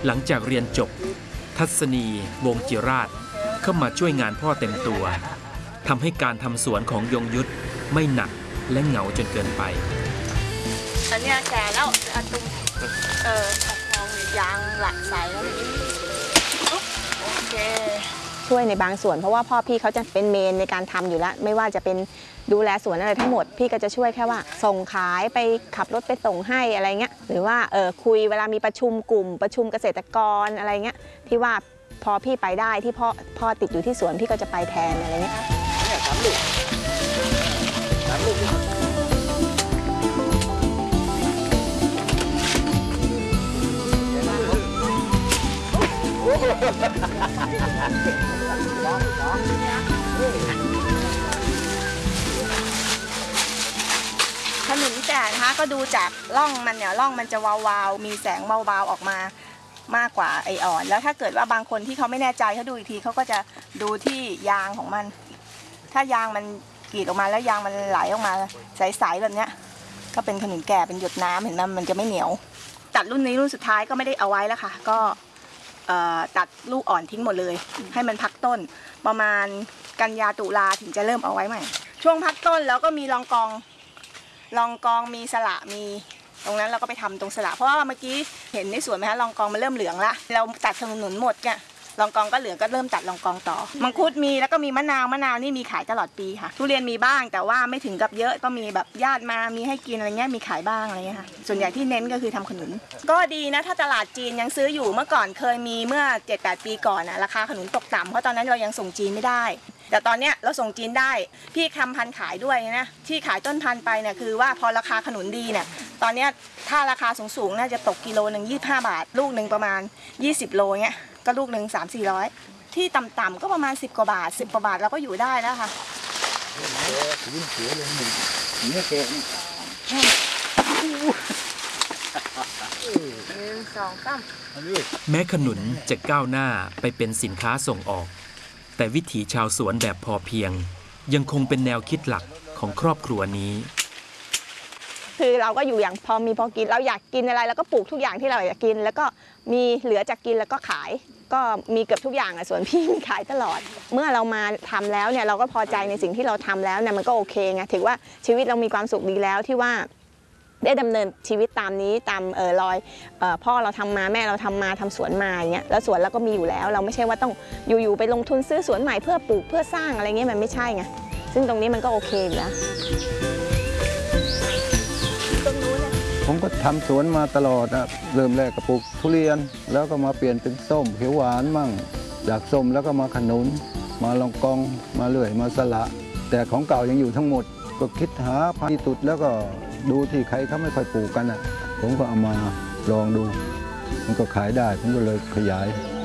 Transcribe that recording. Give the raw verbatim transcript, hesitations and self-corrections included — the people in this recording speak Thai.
หลังจากเรียนจบทัศนีวงศ์จิราชเข้ามาช่วยงานพ่อเต็มตัวทำให้การทำสวนของยงยุทธไม่หนักและเหงาจนเกินไปอันนี้แก่แล้วอันตุ้มเออมองยางหลักใสแล้วโอเคช่วยในบางส่วนเพราะว่าพ่อพี่เขาจะเป็นเมนในการทำอยู่แล้วไม่ว่าจะเป็นดูแลสวนอะไรทั้งหมดพี่ก็จะช่วยแค่ว่าส่งขายไปขับรถไปส่งให้อะไรเงี้ยหรือว่าเออคุยเวลามีประชุมกลุ่มประชุมเกษตรกรอะไรเงี้ยที่ว่าพอพี่ไปได้ที่พ่อพ่อติดอยู่ที่สวนพี่ก็จะไปแทนอะไรเงี้ยสามลูกสามลูกขนุนแก่นะคะก็ดูจากร่องมันเนี่ยร่องมันจะวาวๆมีแสงเบาๆออกมามากกว่าไออ่อนแล้วถ้าเกิดว่าบางคนที่เขาไม่แน่ใจเขาดูอีกทีเขาก็จะดูที่ยางของมันถ้ายางมันกรีดออกมาแล้วยางมันไหลออกมาใสๆแบบเนี้ยก็เป็นขนุนแก่เป็นหยดน้ำเห็นไหมมันจะไม่เหนียวตัดรุ่นนี้รุ่นสุดท้ายก็ไม่ได้เอาไว้แล้วค่ะก็ตัดลูกอ่อนทิ้งหมดเลยให้มันพักต้นประมาณกันยาตุลาถึงจะเริ่มเอาไว้ใหม่ช่วงพักต้นแล้วก็มีรองกองรองกองมีสละมีตรงนั้นเราก็ไปทำตรงสละเพราะว่าเมื่อกี้เห็นในสวนไหมคะรองกองมันเริ่มเหลืองละเราตัดขนุนหมดเนี่ยรองกองก็เหลืองก็เริ่มตัดรองกองต่อมังคุดมีแล้วก็มีมะนาวมะนาวนี่มีขายตลอดปีค่ะทุเรียนมีบ้างแต่ว่าไม่ถึงกับเยอะก็มีแบบญาติมามีให้กินอะไรเงี้ยมีขายบ้างอะไรเงี้ยค่ะส่วนใหญ่ที่เน้นก็คือทำขนุนก็ดีนะถ้าตลาดจีนยังซื้ออยู่เมื่อก่อนเคยมีเมื่อ เจ็ดแปด ปีก่อนอะราคาขนุนตกต่ำเพราะตอนนั้นเรายังส่งจีนไม่ได้แต่ตอนเนี้ยเราส่งจีนได้พี่ทำพันธุ์ขายด้วยนะที่ขายต้นพันธุ์ไปเนี่ยคือว่าพอราคาขนุนดีเนี่ยตอนเนี้ยถ้าราคาสูงๆน่าจะตกกิโลหนึ่งยี่สิบห้าบาทลูกหนึ่งประมาณยี่สิบโลเงี้ยก็ลูกหนึ่งสามสี่ร้อยที่ต่ำๆก็ประมาณสิบกว่าบาทสิบกว่าบาทเราก็อยู่ได้แล้วค่ะแม้ขนุนจะก้าวหน้าไปเป็นสินค้าส่งออกแต่วิถีชาวสวนแบบพอเพียงยังคงเป็นแนวคิดหลักของครอบครัวนี้คือเราก็อยู่อย่างพอมีพอกินเราอยากกินอะไรแล้วก็ปลูกทุกอย่างที่เราอยากกินแล้วก็มีเหลือจากกินแล้วก็ขายก็มีเกือบทุกอย่างอ่ะส่วนพี่มีขายตลอดเมื่อเรามาทำแล้วเนี่ยเราก็พอใจในสิ่งที่เราทำแล้วเนี่ยมันก็โอเคไงถือว่าชีวิตเรามีความสุขดีแล้วที่ว่าได้ดำเนินชีวิตตามนี้ตามเออรอยเออพ่อเราทำมาแม่เราทำมาทำสวนมาอย่างเงี้ยแล้วสวนเราก็มีอยู่แล้วเราไม่ใช่ว่าต้องอยู่ๆไปลงทุนซื้อสวนใหม่เพื่อปลูกเพื่อสร้างอะไรเงี้ยมันไม่ใช่ไงซึ่งตรงนี้มันก็โอเคอยู่แล้วผมก็ทำสวนมาตลอดนะเริ่มแรกก็ปลูกทุเรียนแล้วก็มาเปลี่ยนเป็นส้มเขียวหวานมั่งจากส้มแล้วก็มาขนุนมาลองกองมาเลื่อยมาสละแต่ของเก่ายังอยู่ทั้งหมดก็คิดหาพันธุ์ตุดแล้วก็ดูที่ใครเขาไม่ค่อยปลูกกันอ่ะผมก็เอามาลองดูมันก็ขายได้ผมก็เลยขยาย